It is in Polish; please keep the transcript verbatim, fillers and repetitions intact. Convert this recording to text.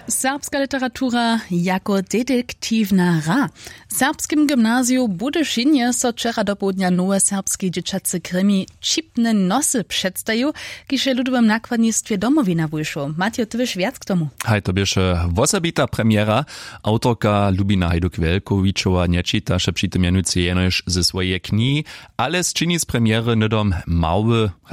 Serbska literatura jako detektywna ra. W serbskim gimnazju Budyszynie so wczera do południa nowe serbskie dzieciacy krymi Čipne nosy przedstawił, kiż je ludowym nakładnictwie Domowina wyszło. Matjo, ty wiesz wiac k tomu? Hej, to bieše osobita premiera. Autorka Lubina Hajduk-Velkovičova nie čitaše przy tym mianujcy jenož ze swojej knihy, ale zczyni z premiery nydom mały,